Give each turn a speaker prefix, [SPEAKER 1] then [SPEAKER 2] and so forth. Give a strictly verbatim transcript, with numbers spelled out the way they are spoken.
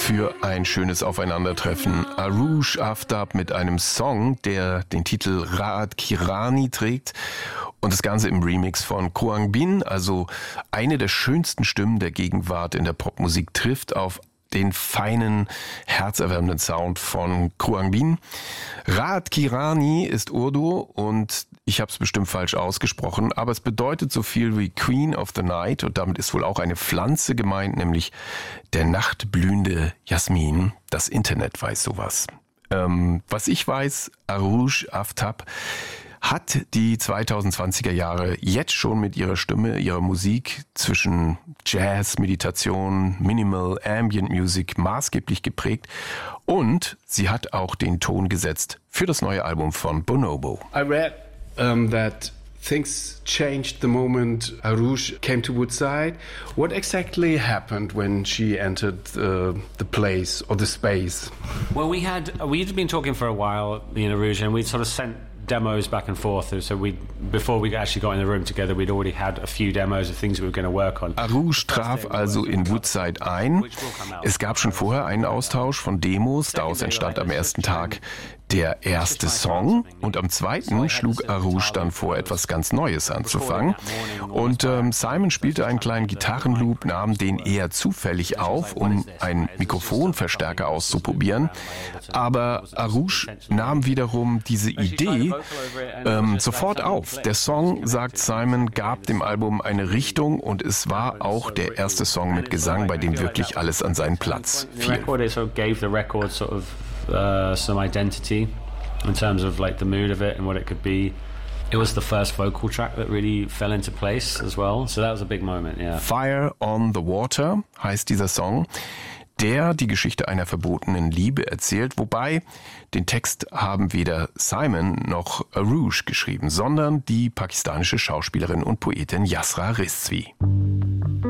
[SPEAKER 1] für ein schönes Aufeinandertreffen. Arooj Aftab mit einem Song, der den Titel Raat Kirani trägt. Und das Ganze im Remix von Khruangbin, also eine der schönsten Stimmen der Gegenwart in der Popmusik, trifft auf den feinen, herzerwärmenden Sound von Khruangbin. Raat Kirani ist Urdu und ich habe es bestimmt falsch ausgesprochen, aber es bedeutet so viel wie Queen of the Night und damit ist wohl auch eine Pflanze gemeint, nämlich der nachtblühende Jasmin. Das Internet weiß sowas. Ähm, was ich weiß, Arooj Aftab hat die zweitausendzwanziger Jahre jetzt schon mit ihrer Stimme, ihrer Musik zwischen Jazz, Meditation, Minimal, Ambient Music maßgeblich geprägt und sie hat auch den Ton gesetzt für das neue Album von Bonobo.
[SPEAKER 2] I read um, that things changed the moment Arooj came to Woodside. What exactly happened when she entered uh, the place or the space?
[SPEAKER 3] Well, we had we'd been talking for a while, me and Arooj, and we'd sort of sent demos back and forth. So we, before we actually got in the room together, we'd already had a few demos of things we were going to work on.
[SPEAKER 1] Arooj traf also in Woodside ein. Es gab schon vorher einen Austausch von Demos. Daraus entstand am ersten Tag der erste Song und am zweiten schlug Arooj dann vor, etwas ganz Neues anzufangen. Und ähm, Simon spielte einen kleinen Gitarrenloop, nahm den eher zufällig auf, um einen Mikrofonverstärker auszuprobieren. Aber Arooj nahm wiederum diese Idee ähm, sofort auf. Der Song, sagt Simon, gab dem Album eine Richtung und es war auch der erste Song mit Gesang, bei dem wirklich alles an seinen Platz fiel.
[SPEAKER 3] Uh, some identity in terms of like the mood of it and what it could be. It was the first vocal track that really fell into place as well. So that was a big moment, yeah.
[SPEAKER 1] Fire on the Water heißt dieser Song, der die Geschichte einer verbotenen Liebe erzählt, wobei den Text haben weder Simon noch Arooj geschrieben, sondern die pakistanische Schauspielerin und Poetin Yasra Rizvi.